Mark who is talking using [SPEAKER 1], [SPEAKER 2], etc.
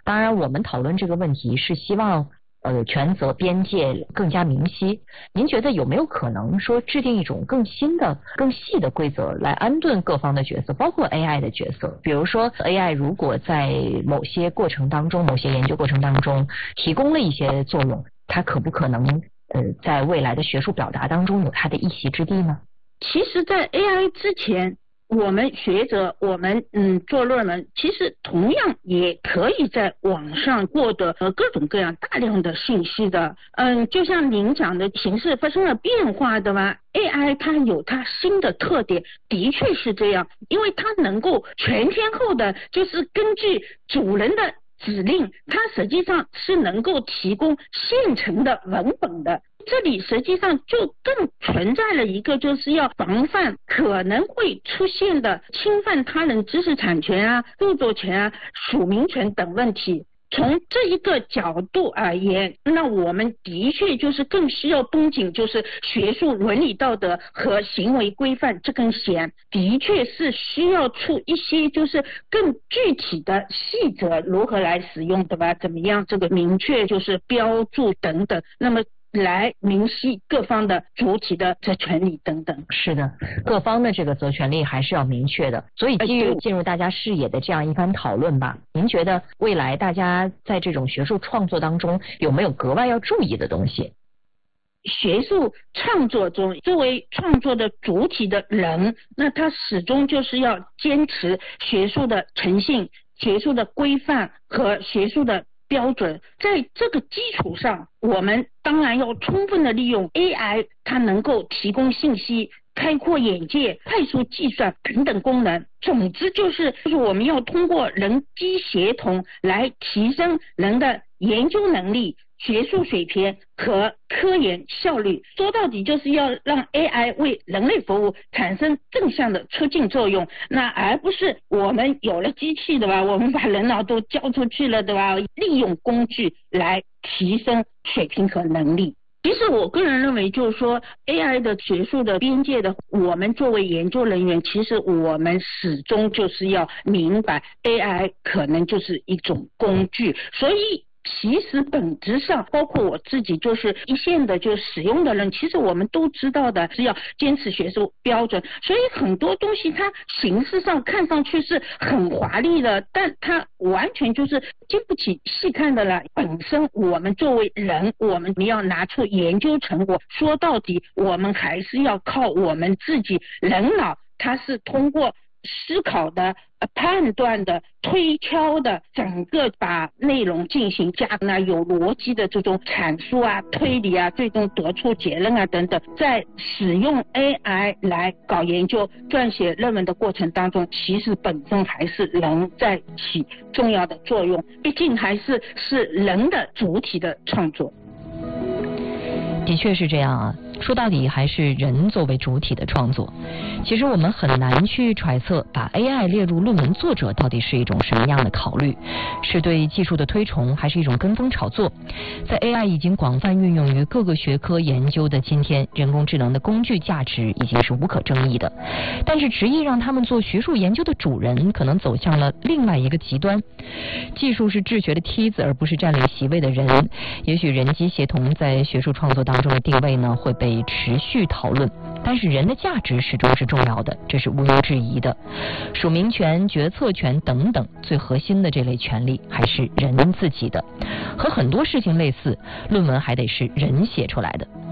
[SPEAKER 1] 当然，我们讨论这个问题是希望权责边界更加明晰。您觉得有没有可能说制定一种更新的、更细的规则来安顿各方的角色，包括 AI 的角色？比如说 AI 如果在某些过程当中、某些研究过程当中提供了一些作用，它可不可能在未来的学术表达当中有它的一席之地呢？
[SPEAKER 2] 其实在 AI 之前，我们学者我们做论文其实同样也可以在网上获得各种各样大量的信息的。就像您讲的，形势发生了变化的嘛， AI 它有它新的特点，的确是这样，因为它能够全天候的就是根据主人的指令，它实际上是能够提供现成的文本的。这里实际上就更存在了一个就是要防范可能会出现的侵犯他人知识产权啊、著作权啊、署名权等问题。从这一个角度而言，那我们的确就是更需要绷紧就是学术伦理道德和行为规范这根弦，的确是需要出一些就是更具体的细则，如何来使用对吧？怎么样这个明确就是标注等等，那么来明晰各方的主体的这权利等等。
[SPEAKER 1] 是的，各方的这个责权利还是要明确的。所以基于进入大家视野的这样一番讨论吧，您觉得未来大家在这种学术创作当中有没有格外要注意的东西？
[SPEAKER 2] 学术创作中，作为创作的主体的人，那他始终就是要坚持学术的诚信、学术的规范和学术的标准。在这个基础上，我们当然要充分的利用 AI 它能够提供信息、开阔眼界、快速计算等等功能。总之就是我们要通过人机协同来提升人的研究能力、学术水平和科研效率。说到底就是要让 AI 为人类服务，产生正向的促进作用，那而不是我们有了机器对吧，我们把人脑都交出去了对吧，利用工具来提升水平和能力。其实我个人认为就是说 AI 的学术的边界的，我们作为研究人员，其实我们始终就是要明白 AI 可能就是一种工具，所以其实本质上包括我自己就是一线的就使用的人，其实我们都知道的是要坚持学术标准，所以很多东西它形式上看上去是很华丽的，但它完全就是经不起细看的了。本身我们作为人，我们要拿出研究成果，说到底我们还是要靠我们自己人脑，它是通过思考的、判断的、推敲的，整个把内容进行加有逻辑的这种阐述啊、推理啊，最终得出结论啊等等。在使用 AI 来搞研究、撰写论文的过程当中，其实本身还是人在起重要的作用，毕竟还是人的主体的创作。
[SPEAKER 1] 的确是这样啊，说到底还是人作为主体的创作。其实我们很难去揣测把 AI 列入论文作者到底是一种什么样的考虑，是对技术的推崇，还是一种跟风炒作。在 AI 已经广泛运用于各个学科研究的今天，人工智能的工具价值已经是无可争议的，但是执意让他们做学术研究的主人，可能走向了另外一个极端。技术是治学的梯子，而不是占领席位的人。也许人机协同在学术创作当中的定位呢，会被持续讨论，但是人的价值始终是重要的，这是毋庸置疑的。署名权、决策权等等，最核心的这类权利还是人自己的。和很多事情类似，论文还得是人写出来的。